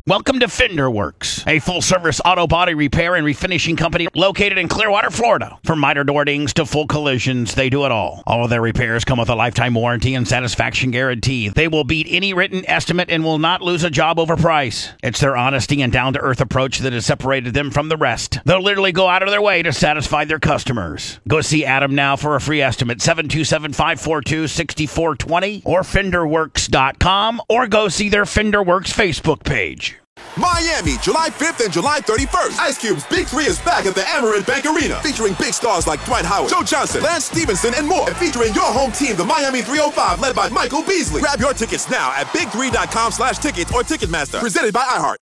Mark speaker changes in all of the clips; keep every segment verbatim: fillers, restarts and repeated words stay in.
Speaker 1: Welcome to Fender Works, a full-service auto body repair and refinishing company located in Clearwater, Florida. From minor door dings to full collisions, they do it all. All of their repairs come with a lifetime warranty and satisfaction guarantee. They will beat any written estimate and will not lose a job over price. It's their honesty and down-to-earth approach that has separated them from the rest. They'll literally go out of their way to satisfy their customers. Go see Adam now for a free estimate, seven two seven, five four two, six four two zero or fender works dot com, or go see their Fender Works Facebook page.
Speaker 2: Miami, July fifth and July thirty-first. Ice Cube's Big Three is back at the Amerant Bank Arena, featuring big stars like Dwight Howard, Joe Johnson, Lance Stevenson, and more. And featuring your home team, the Miami three oh five, led by Michael Beasley. Grab your tickets now at big three dot com slash tickets or Ticketmaster. Presented by iHeart.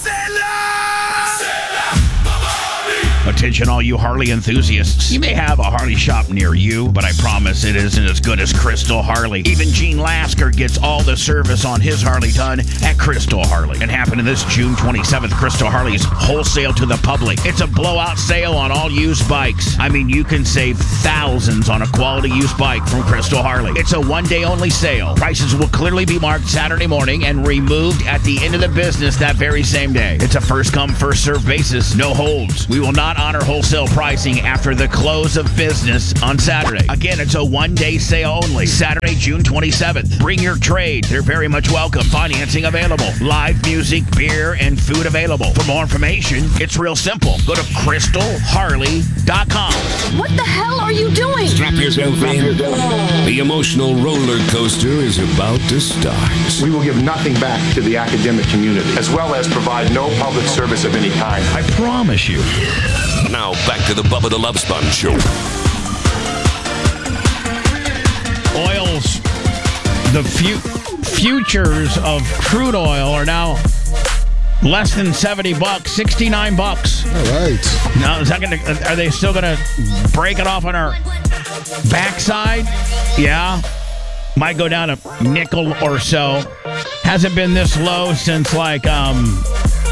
Speaker 1: Attention all you Harley enthusiasts. You may have a Harley shop near you, but I promise it isn't as good as Crystal Harley. Even Gene Lasker gets all the service on his Harley done at Crystal Harley. And happening this June twenty-seventh, Crystal Harley's wholesale to the public. It's a blowout sale on all used bikes. I mean, you can save thousands on a quality used bike from Crystal Harley. It's a one-day only sale. Prices will clearly be marked Saturday morning and removed at the end of the business that very same day. It's a first-come, first-served basis. No holds. We will not honor wholesale pricing after the close of business on Saturday. Again, it's a one-day sale only. Saturday, June twenty-seventh. Bring your trade. They're very much welcome. Financing available. Live music, beer, and food available. For more information, it's real simple. Go to crystal harley dot com.
Speaker 3: What the hell are you doing?
Speaker 4: Strap yourself in. The emotional roller coaster is about to start.
Speaker 5: We will give nothing back to the academic community, as well as provide no public service of any kind.
Speaker 1: I promise you.
Speaker 4: Now back to the Bubba the Love Sponge Show.
Speaker 1: Oils, the fu- futures of crude oil are now less than seventy bucks, sixty-nine bucks.
Speaker 6: All right.
Speaker 1: Now, is that gonna, are they still going to break it off on our backside? Yeah. Might go down a nickel or so. Hasn't been this low since like um,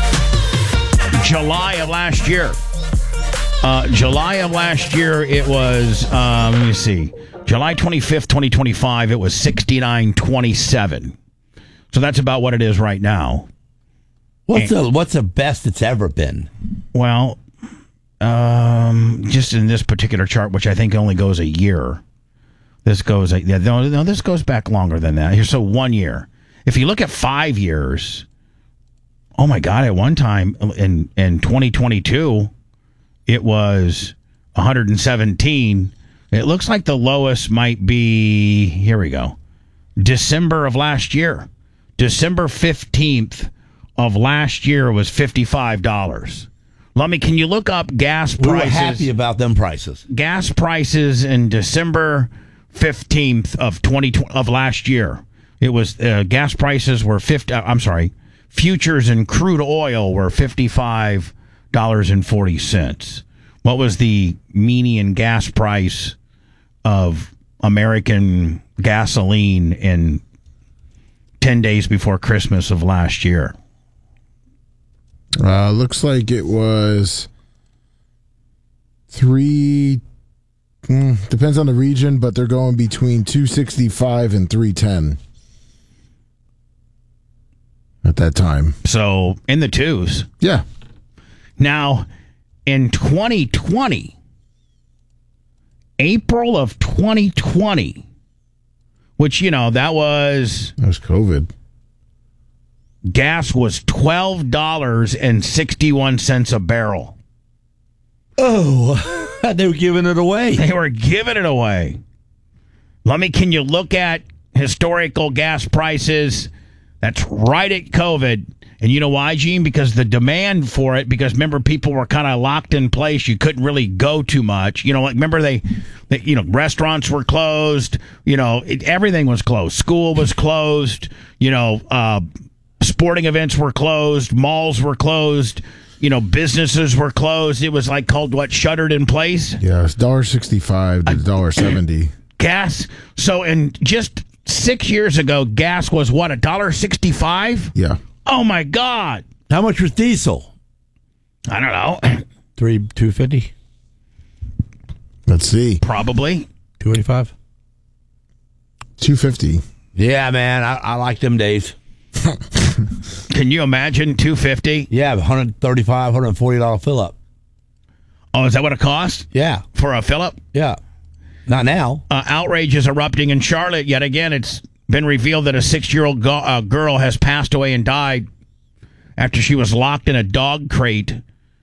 Speaker 1: July of last year. Uh, July of last year, it was, um, let me see, July twenty-fifth, twenty twenty-five, it was sixty-nine twenty-seven. So that's about what it is right now.
Speaker 7: What's and, the what's the best it's ever been?
Speaker 1: Well, um, just in this particular chart, which I think only goes a year. This goes, a, yeah, no, no, this goes back longer than that. Here, so one year. If you look at five years, oh my God, at one time in in twenty twenty-two. It was one hundred seventeen. It looks like the lowest might be, here we go, December of last year. December fifteenth of last year was fifty-five dollars. Lummy, can you look up gas prices?
Speaker 7: We were happy about them prices.
Speaker 1: Gas prices in December fifteenth of twenty of last year. It was, uh, gas prices were fifty, uh, I'm sorry, futures and crude oil were fifty-five dollars and forty cents. What was the median gas price of American gasoline in ten days before Christmas of last year?
Speaker 6: Uh, looks like it was three. Mm, depends on the region, but they're going between two sixty-five and three ten at that time.
Speaker 1: So in the twos.
Speaker 6: Yeah.
Speaker 1: Now, in twenty twenty, April of twenty twenty, which, you know, that was...
Speaker 6: That was COVID.
Speaker 1: Gas was twelve dollars and sixty-one cents a barrel.
Speaker 7: Oh, they were giving it away.
Speaker 1: They were giving it away. Let me, can you look at historical gas prices? That's right at COVID. And you know why, Gene? Because the demand for it, because remember, people were kind of locked in place. You couldn't really go too much. You know, like, remember they, they you know, restaurants were closed. You know, it, everything was closed. School was closed. You know, uh, sporting events were closed. Malls were closed. You know, businesses were closed. It was like called, what, shuttered in place?
Speaker 6: Yeah, it's one dollar sixty-five to one dollar seventy.
Speaker 1: Gas. So, in just six years ago, gas was what, one dollar sixty-five?
Speaker 6: Yeah.
Speaker 1: Oh, my God.
Speaker 7: How much was diesel?
Speaker 1: I don't know.
Speaker 7: Three, two fifty?
Speaker 6: Let's see.
Speaker 1: Probably.
Speaker 7: Two eighty-five?
Speaker 6: Two fifty.
Speaker 7: Yeah, man. I, I like them days.
Speaker 1: Can you imagine two fifty?
Speaker 7: Yeah, one hundred thirty-five dollars, one hundred forty dollars fill up.
Speaker 1: Oh, is that what it costs?
Speaker 7: Yeah.
Speaker 1: For a fill-up?
Speaker 7: Yeah. Not now.
Speaker 1: Uh, outrage is erupting in Charlotte. Yet again, it's been revealed that a six-year-old go- uh, girl has passed away and died after she was locked in a dog crate.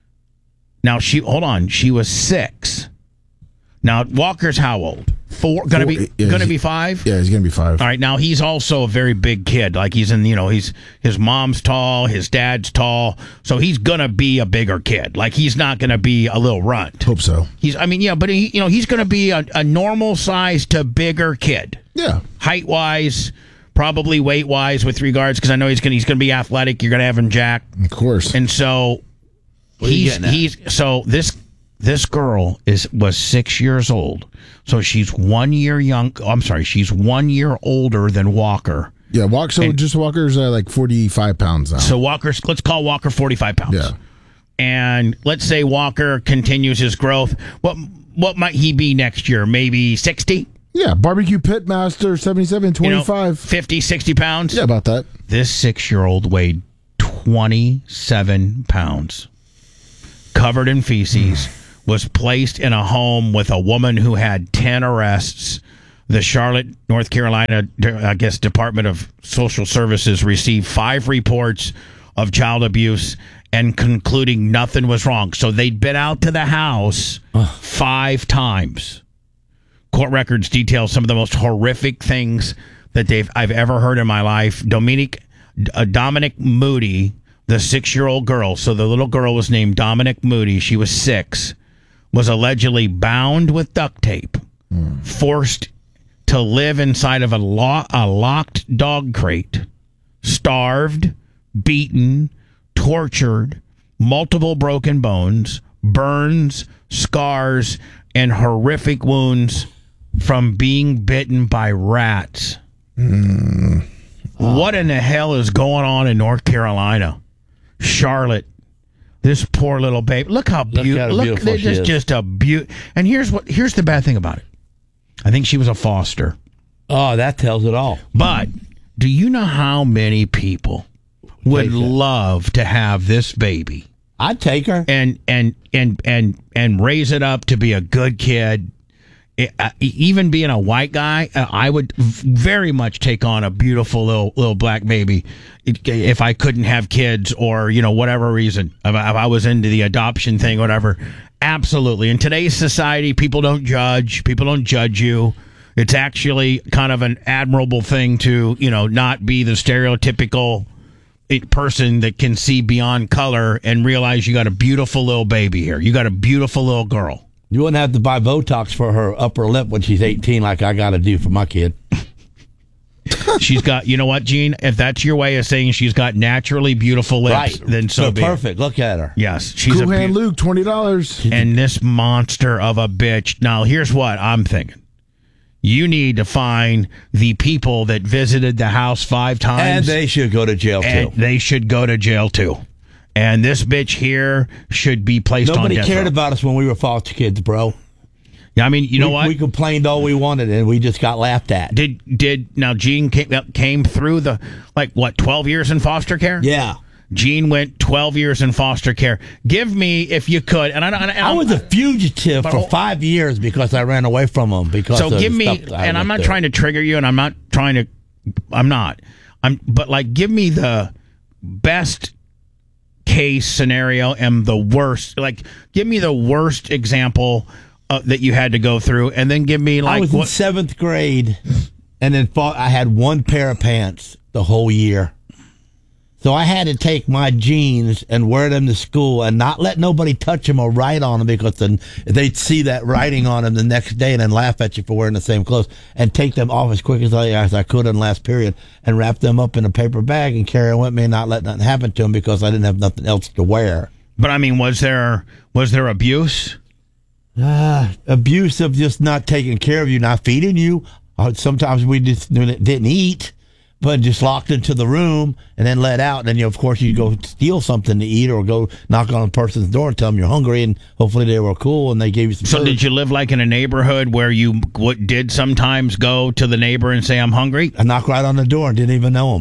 Speaker 1: Now, she, hold on, she was six. Now, Walker's how old? Four? Gonna be
Speaker 6: yeah,
Speaker 1: gonna be five?
Speaker 6: Yeah, he's gonna be five.
Speaker 1: All right, now he's also a very big kid. Like he's in, you know, he's his mom's tall, his dad's tall, so he's gonna be a bigger kid. Like he's not gonna be a little runt.
Speaker 6: Hope so.
Speaker 1: He's, I mean, yeah, but he, you know, he's gonna be a, a normal size to bigger kid.
Speaker 6: Yeah.
Speaker 1: Height wise, probably weight wise, with regards, because I know he's gonna he's gonna be athletic. You're gonna have him jacked,
Speaker 6: Of course.
Speaker 1: and so
Speaker 7: What are you
Speaker 1: he's
Speaker 7: getting at?
Speaker 1: he's so this this girl is was six years old. So she's one year young. Oh, I'm sorry, she's one year older than Walker.
Speaker 6: Yeah, Walker. So
Speaker 1: And-
Speaker 6: just Walker's uh, like forty-five pounds now.
Speaker 1: So Walker's, let's call Walker forty-five pounds.
Speaker 6: Yeah.
Speaker 1: And let's say Walker continues his growth. What what might he be next year? Maybe sixty?
Speaker 6: Yeah, barbecue pit master, seventy-seven,
Speaker 1: You know,
Speaker 6: twenty-five.
Speaker 1: fifty, sixty pounds?
Speaker 6: Yeah, about that.
Speaker 1: This six-year-old weighed twenty-seven pounds. Covered in feces. Was placed in a home with a woman who had ten arrests. The Charlotte, North Carolina, I guess, Department of Social Services received five reports of child abuse and concluding nothing was wrong. So they'd been out to the house five times. Court records detail some of the most horrific things that they've I've ever heard in my life. Dominic, uh, Dominic Moody, the six-year-old girl, so the little girl was named Dominic Moody. She was six. Was allegedly bound with duct tape, mm. forced to live inside of a, lo- a locked dog crate, starved, beaten, tortured, multiple broken bones, burns, scars, and horrific wounds from being bitten by rats. Mm. What in the hell is going on in North Carolina? Charlotte. This poor little baby. Look how
Speaker 7: Look
Speaker 1: beautiful.
Speaker 7: how
Speaker 1: Look,
Speaker 7: beautiful
Speaker 1: look
Speaker 7: she
Speaker 1: just,
Speaker 7: is.
Speaker 1: just a beaut. And here's what. Here's the bad thing about it. I think she was a foster.
Speaker 7: Oh, that tells it all.
Speaker 1: But do you know how many people would
Speaker 7: Take that.
Speaker 1: love to have this baby
Speaker 7: I'd take her.
Speaker 1: and and and and and raise it up to be a good kid? It, uh, even being a white guy, uh, I would v- very much take on a beautiful little little black baby it, if I couldn't have kids or, you know, whatever reason. If I, if I was into the adoption thing, whatever. Absolutely. In today's society, people don't judge. People don't judge you. It's actually kind of an admirable thing to, you know, not be the stereotypical it- person that can see beyond color and realize you got a beautiful little baby here. You got a beautiful little girl.
Speaker 7: You wouldn't have to buy Botox for her upper lip when she's eighteen like I got to do for my kid.
Speaker 1: She's got, you know what, Gene? If that's your way of saying she's got naturally beautiful lips,
Speaker 7: Right.
Speaker 1: then so,
Speaker 7: So
Speaker 1: be it.
Speaker 7: perfect. Look at her.
Speaker 1: Yes, she's
Speaker 6: Cool
Speaker 1: a
Speaker 6: Hand
Speaker 1: beau-
Speaker 6: Luke, twenty dollars.
Speaker 1: and this monster of a bitch. Now, here's what I'm thinking. You need to find the people that visited the house five times.
Speaker 7: And they should go to jail,
Speaker 1: and
Speaker 7: too.
Speaker 1: they should go to jail, too. And this bitch here should be placed
Speaker 7: Nobody
Speaker 1: on death
Speaker 7: cared
Speaker 1: row.
Speaker 7: about us when we were foster kids, bro.
Speaker 1: Yeah, I mean, you know
Speaker 7: we,
Speaker 1: what?
Speaker 7: We complained all we wanted, and we just got laughed at.
Speaker 1: Did did now Gene came, came through the, like, what, twelve years in foster care?
Speaker 7: Yeah.
Speaker 1: Gene went twelve years in foster care. Give me, if you could, and I, and
Speaker 7: I was a fugitive
Speaker 1: But-
Speaker 7: for five years because I ran away from them. Because
Speaker 1: so
Speaker 7: of
Speaker 1: give
Speaker 7: the
Speaker 1: me,
Speaker 7: stuff I
Speaker 1: and I'm
Speaker 7: went
Speaker 1: not
Speaker 7: through.
Speaker 1: trying to trigger you, and I'm not trying to, I'm not, I'm, but like, give me the best case scenario and the worst. Like, give me the worst example uh, that you had to go through, and then give me like
Speaker 7: I was
Speaker 1: what.
Speaker 7: in seventh grade, and then fought, I had one pair of pants the whole year. So I had to take my jeans and wear them to school and not let nobody touch them or write on them because then they'd see that writing on them the next day and then laugh at you for wearing the same clothes, and take them off as quick as I, as I could in last period and wrap them up in a paper bag and carry them with me and not let nothing happen to them because I didn't have nothing else to wear.
Speaker 1: But I mean, was there was there abuse?
Speaker 7: Uh, abuse of just not taking care of you, not feeding you. Uh, sometimes we just didn't eat, but just locked into the room and then let out. And then, you know, of course, you go steal something to eat or go knock on a person's door and tell them you're hungry. And hopefully they were cool and they gave you some
Speaker 1: So
Speaker 7: food.
Speaker 1: did you live like in a neighborhood where you what, did sometimes go to the neighbor and say, I'm hungry?
Speaker 7: I knocked right on the door and didn't even know them.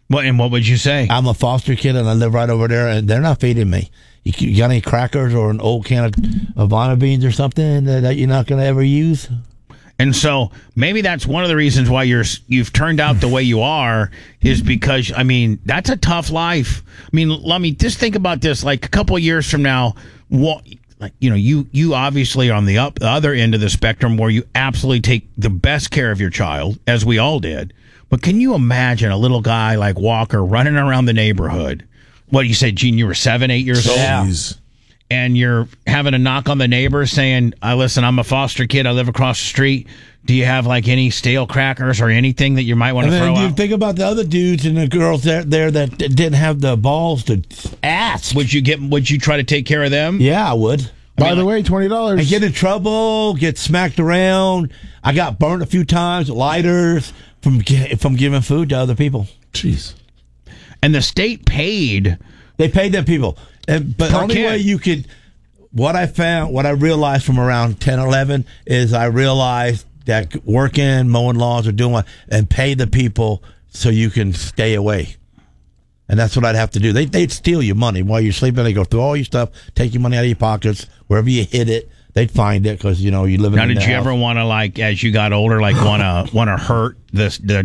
Speaker 1: What and what would you say?
Speaker 7: I'm a foster kid, and I live right over there, and they're not feeding me. You, you got any crackers or an old can of, of Vanna beans or something that, that you're not going to ever use?
Speaker 1: And so maybe that's one of the reasons why you're you've turned out the way you are is because, I mean, that's a tough life. I mean, let me just think about this. Like a couple of years from now, what, like, you know, you you obviously are on the up the other end of the spectrum where you absolutely take the best care of your child, as we all did. But can you imagine a little guy like Walker running around the neighborhood? What you said, Gene? You were seven, eight years old.
Speaker 7: Yeah.
Speaker 1: And you're having a knock on the neighbor saying, I listen, I'm a foster kid. I live across the street. Do you have like any stale crackers or anything that you might want to throw
Speaker 7: you
Speaker 1: out?
Speaker 7: Think about the other dudes and the girls there, there that didn't have the balls to ask.
Speaker 1: Would you get? Would you try to take care of them?
Speaker 7: Yeah, I would.
Speaker 6: By
Speaker 1: I mean,
Speaker 6: the
Speaker 1: like,
Speaker 6: way, twenty dollars.
Speaker 7: I get in trouble, get smacked around. I got burnt a few times, lighters, from from giving food to other people.
Speaker 6: Jeez.
Speaker 1: And the state paid.
Speaker 7: They paid them people. And, but the
Speaker 1: Per
Speaker 7: only
Speaker 1: kid.
Speaker 7: way you could, what I found, what I realized from around ten, eleven is I realized that working, mowing lawns or doing what, and pay the people so you can stay away. And that's what I'd have to do. They, they'd steal your money while you're sleeping. They go through all your stuff, take your money out of your pockets, wherever you hid it. They'd find it because, you know, you live in
Speaker 1: Now,
Speaker 7: the
Speaker 1: did you
Speaker 7: house.
Speaker 1: ever want to, like, as you got older, like, want to want to hurt the the